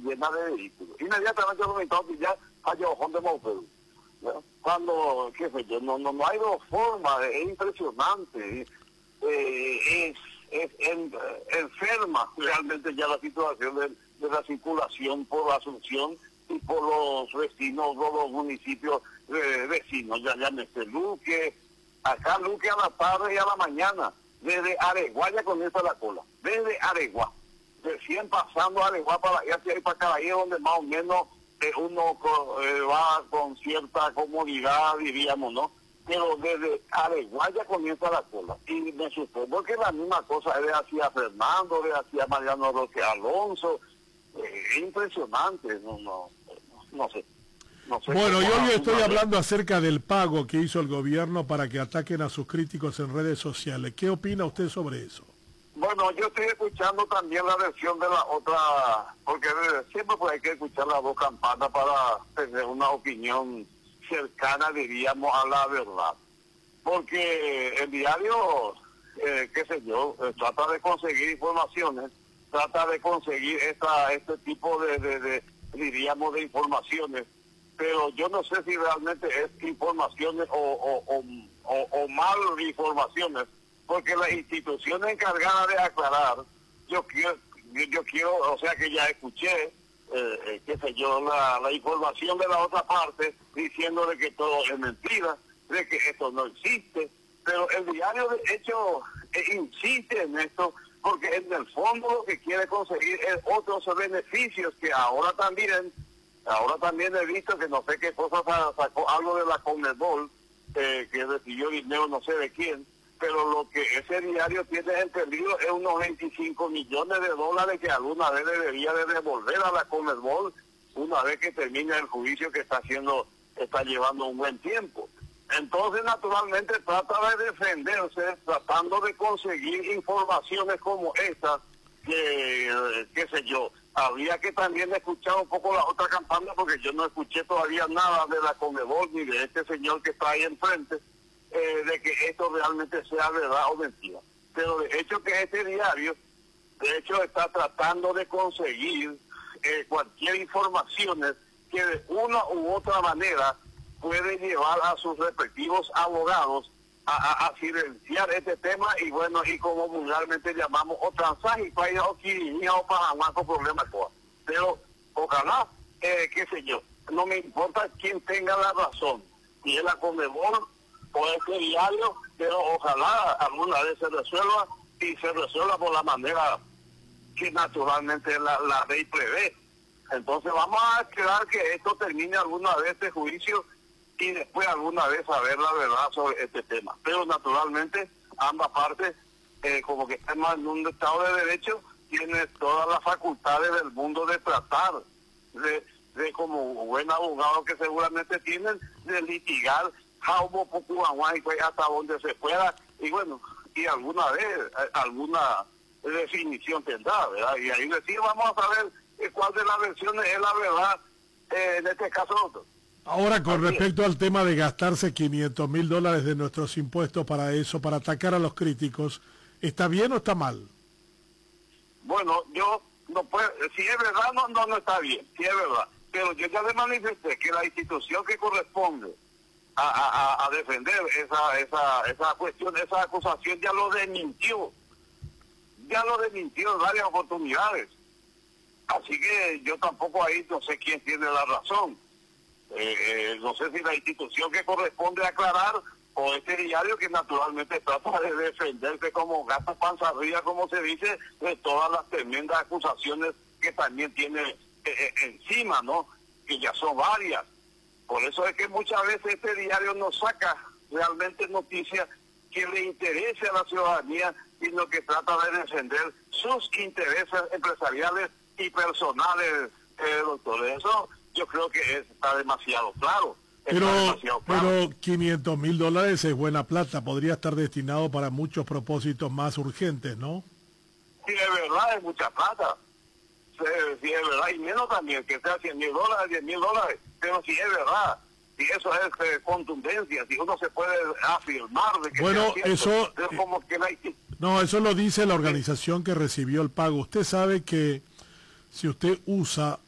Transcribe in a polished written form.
llena de vehículos. Inmediatamente los invitados ya hay ojón de Maupeu. Cuando, qué sé yo, no hay dos formas, es impresionante, enferma realmente ya la situación de la circulación por la Asunción y por los vecinos de los municipios vecinos, ya llámese Luque, acá Luque a la tarde y a la mañana, desde Areguá ya comienza la cola, desde Areguá, recién pasando Areguá para ir hacia ahí para Caraí, donde más o menos uno va con cierta comodidad, diríamos, ¿no? Pero desde Areguá ya comienza la cola. Y me supongo que la misma cosa es de hacia Fernando, de hacia Mariano Roque Alonso. Es impresionante, no sé. Bueno, yo hoy estoy hablando acerca del pago que hizo el gobierno para que ataquen a sus críticos en redes sociales. ¿Qué opina usted sobre eso? Bueno, yo estoy escuchando también la versión de la otra, porque siempre pues hay que escuchar las dos campanas para tener una opinión cercana, diríamos, a la verdad. Porque el diario, qué sé yo, trata de conseguir informaciones, trata de conseguir este tipo diríamos, de informaciones, pero yo no sé si realmente es informaciones o mal informaciones, porque la institución encargada de aclarar, yo quiero, o sea que ya escuché, qué sé yo, la información de la otra parte, diciéndole que todo es mentira, de que esto no existe, pero el diario de hecho insiste en esto, porque en el fondo lo que quiere conseguir es otros beneficios que ahora también he visto que no sé qué cosa sacó algo de la Conmebol, que recibió dinero no sé de quién, pero lo que ese diario tiene entendido es unos 25 millones de dólares que alguna vez debería de devolver a la Conmebol una vez que termine el juicio que está llevando un buen tiempo. Entonces, naturalmente, trata de defenderse, tratando de conseguir informaciones como estas, qué sé yo, habría que también escuchar un poco la otra campaña, porque yo no escuché todavía nada de la Conmebol ni de este señor que está ahí enfrente, de que esto realmente sea verdad o mentira. Pero de hecho que este diario, de hecho está tratando de conseguir cualquier información que de una u otra manera puede llevar a sus respectivos abogados a silenciar este tema y bueno, y como vulgarmente llamamos, o transar y para o quirinía o para más problemas. Pero ojalá, qué sé yo, no me importa quién tenga la razón, si es la Conmebol o este diario, pero ojalá alguna vez se resuelva y se resuelva por la manera que naturalmente la ley prevé. Entonces vamos a esperar que esto termine alguna vez este juicio y después alguna vez saber la verdad sobre este tema. Pero naturalmente ambas partes, como que estamos en un Estado de Derecho, tienen todas las facultades del mundo de tratar de como buen abogado que seguramente tienen, de litigar hasta donde se pueda, y bueno, y alguna vez alguna definición tendrá, ¿verdad? Y ahí decir, vamos a saber cuál de las versiones es la verdad, en este caso otro. Ahora, con respecto al tema de gastarse $500,000 de nuestros impuestos para eso, para atacar a los críticos, ¿está bien o está mal? Bueno, yo no puedo, si es verdad, no está bien, si es verdad, pero yo ya le manifesté que la institución que corresponde a defender esa cuestión, esa acusación, ya lo desmintió en varias oportunidades. Así que yo tampoco ahí no sé quién tiene la razón. No sé si la institución que corresponde aclarar o este diario que naturalmente trata de defenderse como gato panza arriba, como se dice, de todas las tremendas acusaciones que también tiene encima, ¿no? Que ya son varias. Por eso es que muchas veces este diario no saca realmente noticias que le interese a la ciudadanía, sino que trata de defender sus intereses empresariales y personales, doctor. Eso yo creo que está demasiado claro. Pero $500,000 es buena plata, podría estar destinado para muchos propósitos más urgentes, ¿no? Sí, es verdad, es mucha plata. Sí, es verdad, y menos también, que sea $100,000, $10,000, pero si es verdad, si eso es contundencia, si uno se puede afirmar de que bueno, eso como que no, eso lo dice la organización que recibió el pago. Usted sabe que si usted usa